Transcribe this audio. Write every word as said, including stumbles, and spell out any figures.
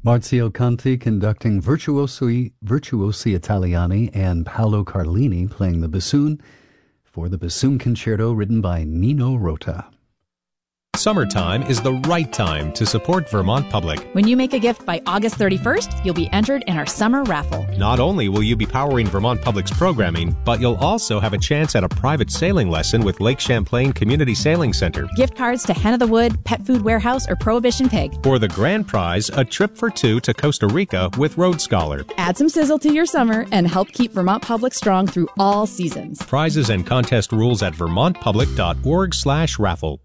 Marzio Conti conducting Virtuosi, Virtuosi Italiani and Paolo Carlini playing the bassoon for the Bassoon Concerto written by Nino Rota. Summertime is the right time to support Vermont Public. When you make a gift by August thirty-first, you'll be entered in our summer raffle. Not only will you be powering Vermont Public's programming, but you'll also have a chance at a private sailing lesson with Lake Champlain Community Sailing Center. Gift cards to Hen of the Wood, Pet Food Warehouse, or Prohibition Pig. For the grand prize, a trip for two to Costa Rica with Road Scholar. Add some sizzle to your summer and help keep Vermont Public strong through all seasons. Prizes and contest rules at vermontpublic dot org slash raffle.